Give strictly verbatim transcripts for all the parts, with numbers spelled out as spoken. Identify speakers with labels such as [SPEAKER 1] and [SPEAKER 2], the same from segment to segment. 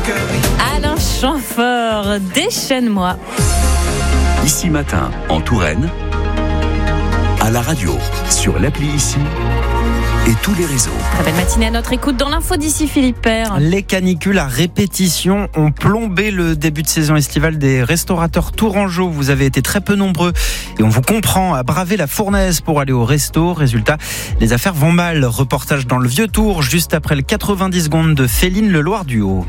[SPEAKER 1] Alain Chamfort, déchaîne-moi.
[SPEAKER 2] Ici Matin, en Touraine, à la radio, sur l'appli Ici et tous les réseaux.
[SPEAKER 1] Très belle matinée à notre écoute dans l'info d'ici, Philippe Père.
[SPEAKER 3] Les canicules à répétition ont plombé le début de saison estivale des restaurateurs tourangeaux. Vous avez été très peu nombreux et on vous comprend à braver la fournaise pour aller au resto. Résultat, les affaires vont mal. Reportage dans le Vieux-Tour, juste après le quatre-vingt-dix secondes de Féline Le Loir-du-Haut.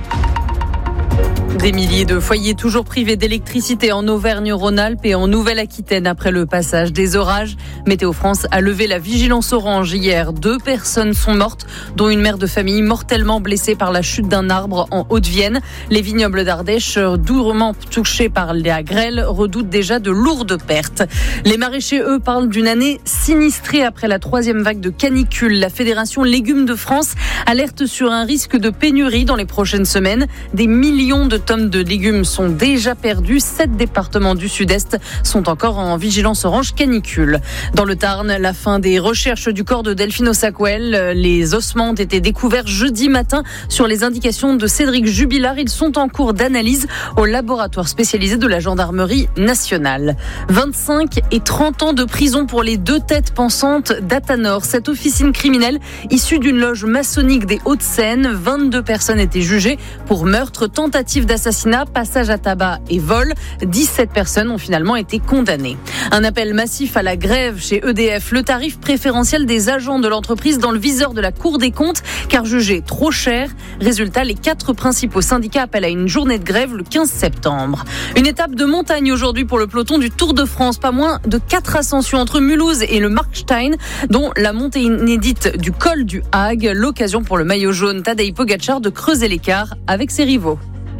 [SPEAKER 1] Des milliers de foyers toujours privés d'électricité en Auvergne-Rhône-Alpes et en Nouvelle-Aquitaine après le passage des orages. Météo France a levé la vigilance orange hier. Deux personnes sont mortes, dont une mère de famille mortellement blessée par la chute d'un arbre en Haute-Vienne. Les vignobles d'Ardèche, durement touchés par la grêle, redoutent déjà de lourdes pertes. Les maraîchers, eux, parlent d'une année sinistrée après la troisième vague de canicule. La Fédération Légumes de France alerte sur un risque de pénurie dans les prochaines semaines. Des millions de tonnes de légumes sont déjà perdues. Sept départements du Sud-Est sont encore en vigilance orange canicule. Dans le Tarn, la fin des recherches du corps de Delphine Ossaquel. Les ossements ont été découverts jeudi matin sur les indications de Cédric Jubilard. Ils sont en cours d'analyse au laboratoire spécialisé de la gendarmerie nationale. vingt-cinq et trente ans de prison pour les deux têtes pensantes d'Athanor. Cette officine criminelle issue d'une loge maçonnique des Hauts-de-Seine. vingt-deux personnes étaient jugées pour meurtre, tentative d'assassinat, passage à tabac et vol. dix-sept personnes ont finalement été condamnées. Un appel massif à la grève chez E D F. Le tarif préférentiel des agents de l'entreprise dans le viseur de la Cour des comptes, car jugé trop cher. Résultat, les quatre principaux syndicats appellent à une journée de grève le quinze septembre. Une étape de montagne aujourd'hui pour le peloton du Tour de France. Pas moins de quatre ascensions entre Mulhouse et le Markstein, dont la montée inédite du col du Hague. L'occasion pour le maillot jaune Tadej Pogacar de creuser l'écart avec ses rivaux.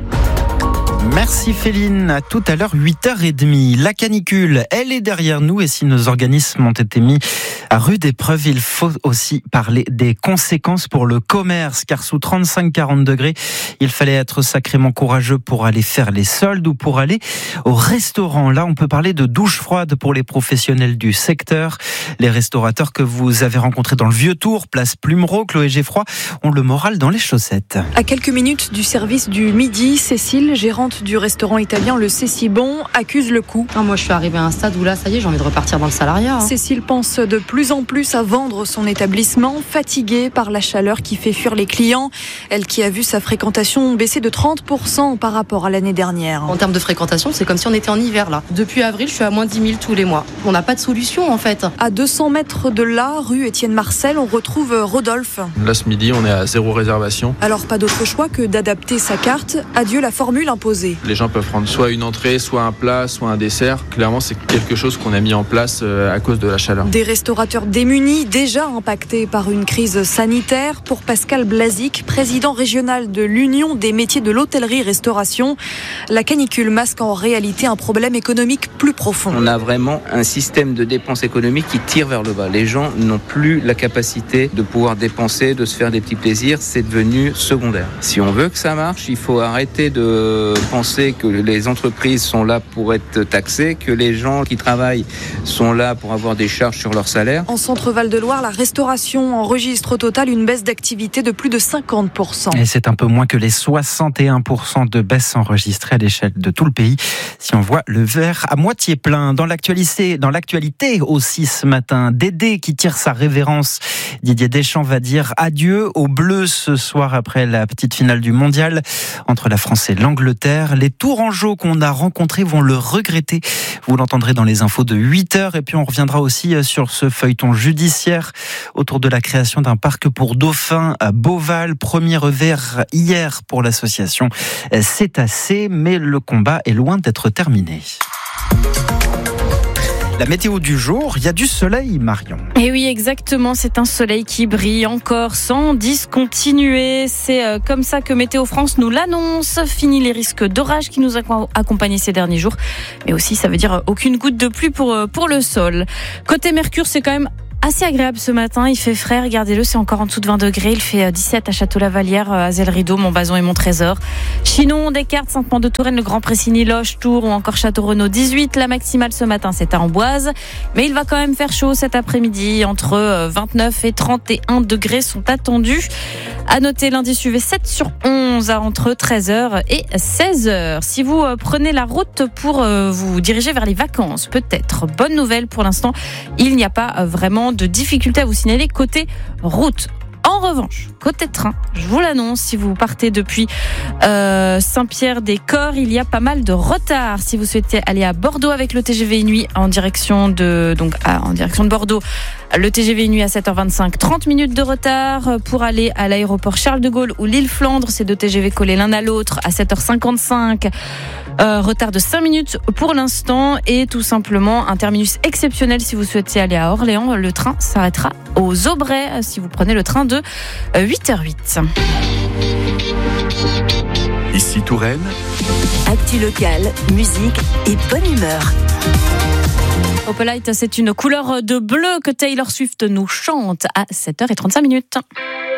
[SPEAKER 3] Merci Féline, à tout à l'heure huit heures trente. La canicule, elle est derrière nous et si nos organismes ont été mis à rude épreuve, il faut aussi parler des conséquences pour le commerce car sous trente-cinq à quarante degrés, il fallait être sacrément courageux pour aller faire les soldes ou pour aller au restaurant. Là, on peut parler de douche froide pour les professionnels du secteur. Les restaurateurs que vous avez rencontrés dans le Vieux-Tour, place Plumereau, Chloé Geffroy, ont le moral dans les chaussettes.
[SPEAKER 4] À quelques minutes du service du midi, Cécile, gérante du restaurant italien Le Cécibon, accuse le coup.
[SPEAKER 5] Ah, moi je suis arrivée à un stade où là ça y est, j'ai envie de repartir dans le salariat. Hein.
[SPEAKER 4] Cécile pense de plus en plus à vendre son établissement, fatiguée par la chaleur qui fait fuir les clients. Elle qui a vu sa fréquentation baisser de trente pour cent par rapport à l'année dernière.
[SPEAKER 5] En termes de fréquentation, c'est comme si on était en hiver là. Depuis avril, je suis à moins dix mille tous les mois. On n'a pas de solution en fait.
[SPEAKER 4] À deux cents mètres de là, rue Étienne Marcel, on retrouve Rodolphe.
[SPEAKER 6] Là ce midi, on est à zéro réservation.
[SPEAKER 4] Alors pas d'autre choix que d'adapter sa carte. Adieu la formule imposée.
[SPEAKER 6] Les gens peuvent prendre soit une entrée, soit un plat, soit un dessert. Clairement, c'est quelque chose qu'on a mis en place à cause de la chaleur.
[SPEAKER 4] Des restaurateurs démunis, déjà impactés par une crise sanitaire. Pour Pascal Blazic, président régional de l'Union des métiers de l'hôtellerie-restauration, la canicule masque en réalité un problème économique plus profond.
[SPEAKER 7] On a vraiment un système de dépenses économiques qui tire vers le bas. Les gens n'ont plus la capacité de pouvoir dépenser, de se faire des petits plaisirs. C'est devenu secondaire. Si on veut que ça marche, il faut arrêter de penser que les entreprises sont là pour être taxées, que les gens qui travaillent sont là pour avoir des charges sur leur salaire.
[SPEAKER 4] En Centre-Val de Loire, la restauration enregistre au total une baisse d'activité de plus de cinquante pour cent.
[SPEAKER 3] Et c'est un peu moins que les soixante et un pour cent de baisse enregistrées à l'échelle de tout le pays. Si on voit le verre à moitié plein. Dans l'actualité, dans l'actualité aussi ce matin, Dédé qui tire sa révérence. Didier Deschamps va dire adieu aux Bleus ce soir après la petite finale du mondial entre la France et l'Angleterre. Les Tourangeaux qu'on a rencontrés vont le regretter. Vous l'entendrez dans les infos de huit heures. Et puis on reviendra aussi sur ce feuilleton judiciaire autour de la création d'un parc pour dauphins à Beauval. Premier revers hier pour l'association Cétacés, mais le combat est loin d'être terminé. La météo du jour, il y a du soleil, Marion.
[SPEAKER 1] Et oui, exactement, c'est un soleil qui brille encore sans discontinuer. C'est euh, comme ça que Météo France nous l'annonce. Fini les risques d'orage qui nous ont accompagnés ces derniers jours. Mais aussi, ça veut dire aucune goutte de pluie pour, pour le sol. Côté Mercure, c'est quand même
[SPEAKER 8] assez agréable ce matin. Il fait frais, regardez-le, c'est encore en dessous de vingt degrés. Il fait dix-sept à Château-Lavalière, à Zell-Rideau, Montbazon et Montrésor. Chinon, Descartes, Sainte-Maure-de-Touraine, le Grand Pressigny, Loches, Tours ou encore Château-Renaud, dix-huit. La maximale ce matin, c'est à Amboise. Mais il va quand même faire chaud cet après-midi. Entre vingt-neuf et trente et un degrés sont attendus. À noter l'indice U V sept sur onze à entre treize heures et seize heures. Si vous prenez la route pour vous diriger vers les vacances, peut-être. Bonne nouvelle pour l'instant, il n'y a pas vraiment de difficulté à vous signaler côté route. En revanche, côté train, je vous l'annonce, si vous partez depuis euh, Saint-Pierre-des-Corps, il y a pas mal de retard. Si vous souhaitez aller à Bordeaux avec le T G V Nuit en direction de donc à, en direction de Bordeaux, le T G V Nuit à sept heures vingt-cinq, trente minutes de retard. Pour aller à l'aéroport Charles de Gaulle ou l'île Flandre, ces deux T G V collés l'un à l'autre à sept heures cinquante-cinq. Euh, retard de cinq minutes pour l'instant et tout simplement un terminus exceptionnel si vous souhaitez aller à Orléans. Le train s'arrêtera aux Aubrais si vous prenez le train de huit heures huit.
[SPEAKER 2] Ici Touraine.
[SPEAKER 9] Actu locale, musique et bonne humeur.
[SPEAKER 8] Opalite, c'est une couleur de bleu que Taylor Swift nous chante à sept heures trente-cinq minutes.